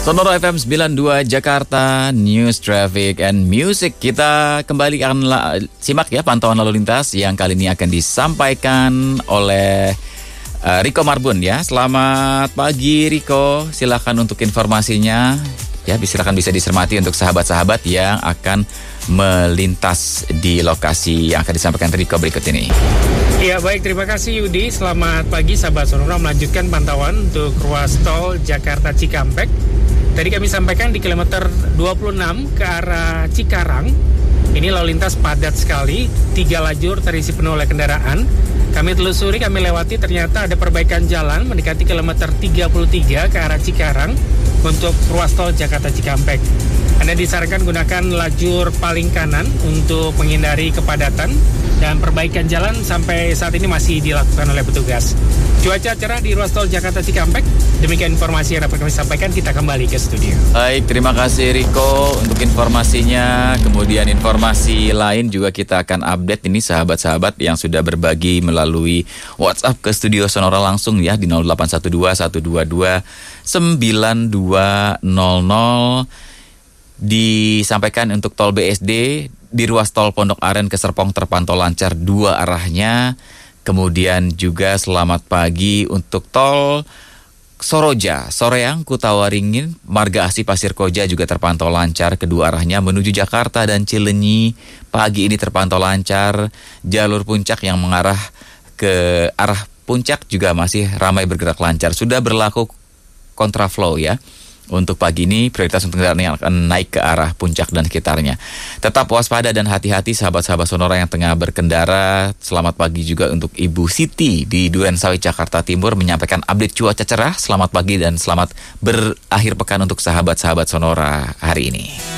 Sonora FM 92 Jakarta, News, Traffic, and Music. Kita kembali akan simak ya pantauan lalu lintas yang kali ini akan disampaikan oleh Riko Marbun ya. Selamat pagi Riko, silakan untuk informasinya. Ya, silakan bisa dicermati untuk sahabat-sahabat yang akan melintas di lokasi yang akan disampaikan Riko berikut ini. Ya baik, terima kasih Yudi. Selamat pagi sahabat Sonora, melanjutkan pantauan untuk ruas tol Jakarta Cikampek. Tadi kami sampaikan di kilometer 26 ke arah Cikarang. Ini lalu lintas padat sekali, 3 lajur terisi penuh oleh kendaraan. Kami telusuri, kami lewati, ternyata ada perbaikan jalan mendekati kilometer 33 ke arah Cikarang untuk ruas tol Jakarta Cikampek. Anda disarankan gunakan lajur paling kanan untuk menghindari kepadatan, dan perbaikan jalan sampai saat ini masih dilakukan oleh petugas. Cuaca cerah di ruas tol Jakarta Cikampek. Demikian informasi yang dapat kami sampaikan. Kita kembali ke studio. Baik, terima kasih Riko untuk informasinya. Kemudian informasi lain juga kita akan update ini sahabat-sahabat yang sudah berbagi melalui WhatsApp ke studio Sonora langsung ya di 0812 122 9200. Disampaikan untuk tol BSD di ruas tol Pondok Aren ke Serpong terpantau lancar 2 arahnya. Kemudian juga selamat pagi untuk tol Soroja, Soreang, Kutawaringin, Marga Asih Pasir Koja juga terpantau lancar kedua arahnya menuju Jakarta dan Cilenyi. Pagi ini terpantau lancar. Jalur puncak yang mengarah ke arah puncak juga masih ramai bergerak lancar. Sudah berlaku kontraflow ya. Untuk pagi ini prioritas untuk kendaraan yang akan naik ke arah puncak dan sekitarnya. Tetap waspada dan hati-hati sahabat-sahabat Sonora yang tengah berkendara. Selamat pagi juga untuk Ibu Siti di Durensawit, Jakarta Timur menyampaikan update cuaca cerah. Selamat pagi dan selamat berakhir pekan untuk sahabat-sahabat Sonora hari ini.